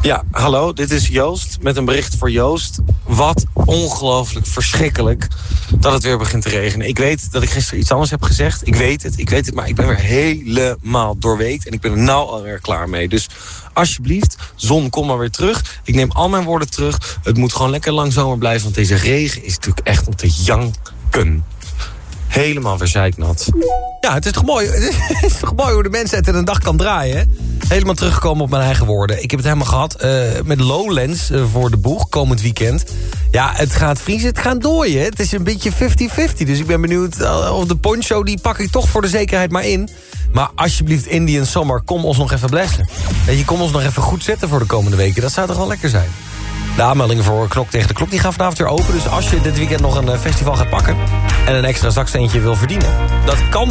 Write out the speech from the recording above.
Ja, hallo, dit is Joost met een bericht voor Joost. Wat ongelooflijk verschrikkelijk dat het weer begint te regenen. Ik weet dat ik gisteren iets anders heb gezegd. Ik weet het, maar ik ben weer helemaal doorweekt. En ik ben er nou alweer klaar mee. Dus alsjeblieft, zon, kom maar weer terug. Ik neem al mijn woorden terug. Het moet gewoon lekker lang zomer blijven. Want deze regen is natuurlijk echt om te janken. Helemaal weer zeiknat. Ja, het is toch mooi, het is toch mooi hoe de mensheid in een dag kan draaien, hè? Helemaal teruggekomen op mijn eigen woorden. Ik heb het helemaal gehad met Lowlands voor de boeg, komend weekend. Ja, het gaat vriezen, het gaat dooien. Het is een beetje 50-50, dus ik ben benieuwd of de poncho, die pak ik toch voor de zekerheid maar in. Maar alsjeblieft, Indian Summer, kom ons nog even blessen. Weet je, kom ons nog even goed zetten voor de komende weken. Dat zou toch wel lekker zijn. De aanmeldingen voor Knok tegen de Klok die gaan vanavond weer open. Dus als je dit weekend nog een festival gaat pakken en een extra zaksteentje wil verdienen, dat kan